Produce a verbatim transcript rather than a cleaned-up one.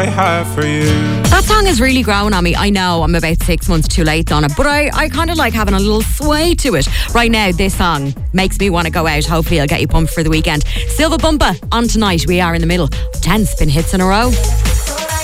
I have for you. That song is really growing on me. I know I'm about six months too late on it, but I, I kind of like having a little sway to it. Right now, this song makes me want to go out. Hopefully I'll get you pumped for the weekend. Silva Bumba on tonight. We are in the middle of ten spin hits in a row.